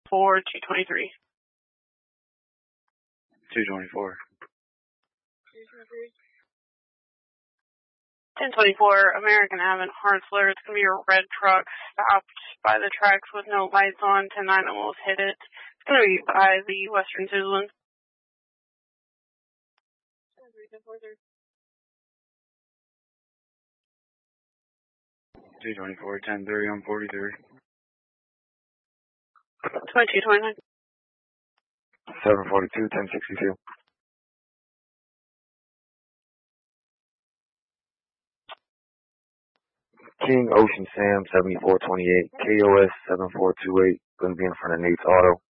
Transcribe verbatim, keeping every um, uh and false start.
for two twenty-three. two twenty-four. ten twenty-four, American Avenue, Hartzler. It's going to be a red truck stopped by the tracks with no lights on. ten nine almost hit it. It's going to be by the Western Sizzlin. two twenty-four, ten thirty on forty-three. twenty-two twenty-nine. seven forty-two, ten sixty-two. King Ocean Sam, seventy-four twenty-eight, K O S seven four two eight, going to be in front of Nate's Auto.